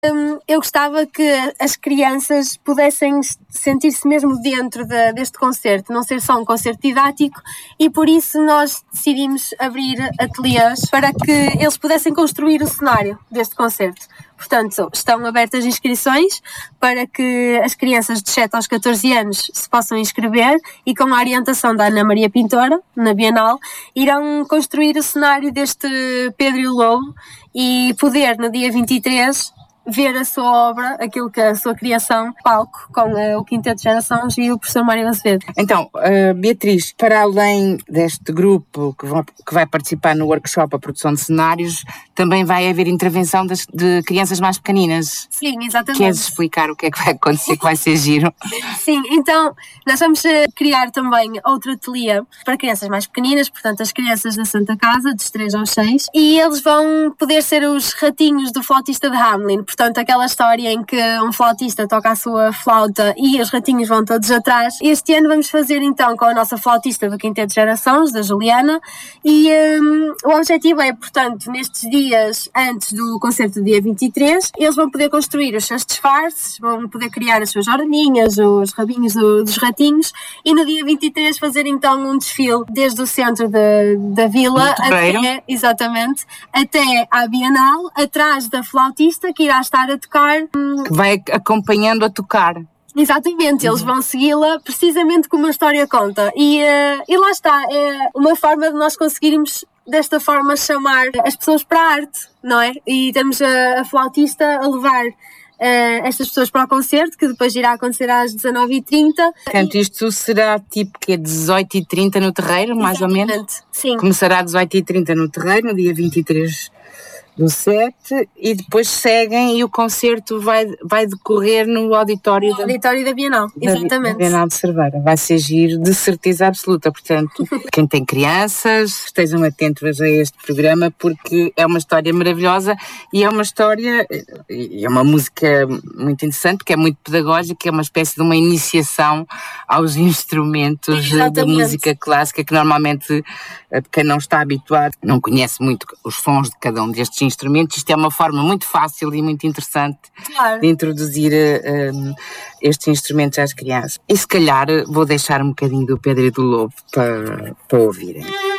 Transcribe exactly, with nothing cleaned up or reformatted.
hum, eu gostava que as crianças pudessem sentir-se mesmo dentro de, deste concerto, não ser só um concerto didático, e por isso nós decidimos abrir ateliês para que eles pudessem construir o cenário deste concerto. Portanto, estão abertas inscrições para que as crianças de sete aos catorze anos se possam inscrever e, com a orientação da Ana Maria Pintora, na Bienal, irão construir o cenário deste Pedro e o Lobo e poder, no dia vinte e três, ver a sua obra, aquilo que a sua criação, palco, com uh, o Quinteto de Gerações e o professor Mário Azevedo. Então, uh, Beatriz, para além deste grupo que, vão, que vai participar no workshop a produção de cenários, também vai haver intervenção das, de crianças mais pequeninas. Sim, exatamente. Queres explicar o que é que vai acontecer, que vai ser giro? Sim, então nós vamos uh, criar também outro ateliê para crianças mais pequeninas, portanto as crianças da Santa Casa, dos três aos seis, e eles vão poder ser os ratinhos do flautista de Hamelin. Portanto, aquela história em que um flautista toca a sua flauta e os ratinhos vão todos atrás. Este ano vamos fazer então com a nossa flautista do Quinteto de Gerações, da Juliana, e um, o objetivo é, portanto, nestes dias antes do concerto do dia vinte e três, eles vão poder construir os seus disfarces, vão poder criar as suas orelhinhas, os rabinhos do, dos ratinhos, e no dia vinte e três fazer então um desfile desde o centro de, da vila até, exatamente, até à Bienal, atrás da flautista que irá estar a tocar. Que vai acompanhando a tocar. Exatamente, eles vão segui-la precisamente como a história conta. E, uh, e lá está, é uma forma de nós conseguirmos desta forma chamar as pessoas para a arte, não é? E temos a, a flautista a levar uh, estas pessoas para o concerto, que depois irá acontecer às dezanove e trinta. Portanto, isto será tipo que é dezoito e trinta no terreiro, mais Exatamente. ou menos? Sim. Começará às dezoito e trinta no terreiro, no dia vinte e três do sete, e depois seguem e o concerto vai, vai decorrer no auditório, da, auditório da Bienal, da, exatamente. Da Bienal de Cerveira. Vai ser giro, de certeza absoluta. Portanto, quem tem crianças, estejam atentos a este programa, porque é uma história maravilhosa e é uma história, é uma música muito interessante, que é muito pedagógica, é uma espécie de uma iniciação aos instrumentos da música clássica, que normalmente quem não está habituado não conhece muito os sons de cada um destes instrumentos. Isto é uma forma muito fácil e muito interessante, claro, de introduzir um, estes instrumentos às crianças. E se calhar vou deixar um bocadinho do Pedro e do Lobo para, para ouvirem.